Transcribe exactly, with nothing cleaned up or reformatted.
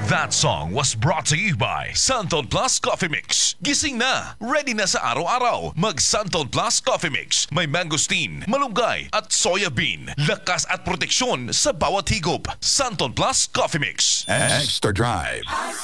That song was brought to you by Santon Plus Coffee Mix. Gising na, ready na sa araw-araw. Mag Santon Plus Coffee Mix. May mangosteen, malunggay at soya bean. Lakas at proteksyon sa bawat higop. Santon Plus Coffee Mix. Extra Drive.